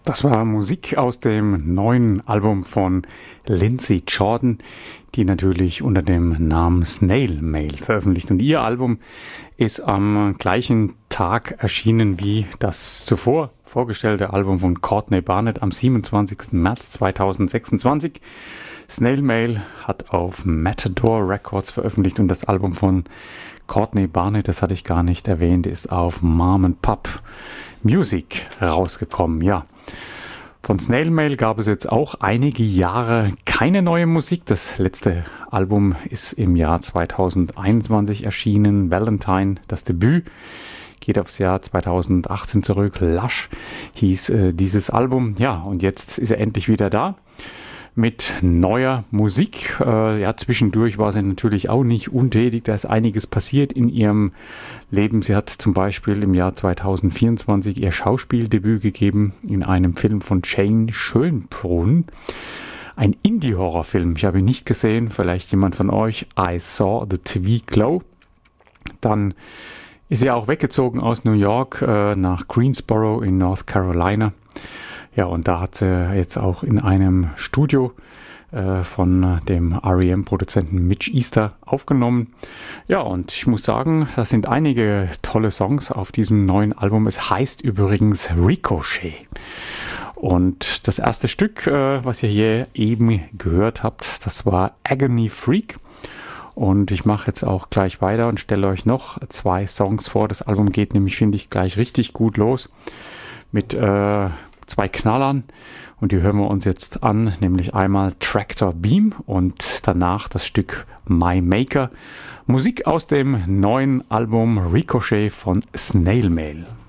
Das war Musik aus dem neuen Album von Lindsey Jordan, die natürlich unter dem Namen Snail Mail veröffentlicht. Und ihr Album ist am gleichen Tag erschienen wie das zuvor vorgestellte Album von Courtney Barnett am 27. März 2026. Snail Mail hat auf Matador Records veröffentlicht und das Album von Courtney Barnett, das hatte ich gar nicht erwähnt, ist auf Mom and Pop Music rausgekommen. Ja, von Snail Mail gab es jetzt auch einige Jahre keine neue Musik. Das letzte Album ist im Jahr 2021 erschienen, Valentine, das Debüt. Geht aufs Jahr 2018 zurück. Lush hieß dieses Album. Ja, und jetzt ist er endlich wieder da mit neuer Musik. Zwischendurch war sie natürlich auch nicht untätig. Da ist einiges passiert in ihrem Leben. Sie hat zum Beispiel im Jahr 2024 ihr Schauspieldebüt gegeben in einem Film von Jane Schönbrunn. Ein Indie-Horrorfilm. Ich habe ihn nicht gesehen. Vielleicht jemand von euch. I Saw the TV Glow. Dann ist sie auch weggezogen aus New York nach Greensboro in North Carolina. Ja, und da hat sie jetzt auch in einem Studio von dem R.E.M.-Produzenten Mitch Easter aufgenommen. Ja, und ich muss sagen, das sind einige tolle Songs auf diesem neuen Album. Es heißt übrigens Ricochet. Und das erste Stück, was ihr hier eben gehört habt, das war Agony Freak. Und ich mache jetzt auch gleich weiter und stelle euch noch 2 Songs vor. Das Album geht nämlich, finde ich, gleich richtig gut los mit 2 Knallern und die hören wir uns jetzt an, nämlich einmal Tractor Beam und danach das Stück My Maker. Musik aus dem neuen Album Ricochet von Snail Mail.